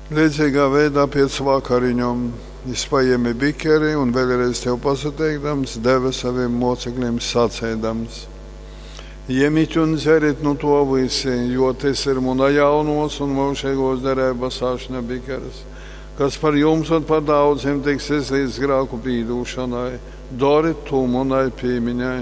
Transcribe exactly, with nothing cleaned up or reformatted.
Līdzīgā veidā pēc vakariņām izpaņēma bikeri un vēlreiz tev pasateikdams, deva saviem mocekļiem sacēdams. Ņemiet un dzeriet no to visi, jo tas ir mana jaunos un mūžīgos derības āšana bikeris, kas par jums un par daudziem tiks izlīdz grēku pīdūšanai. Dariet to manai piemiņai.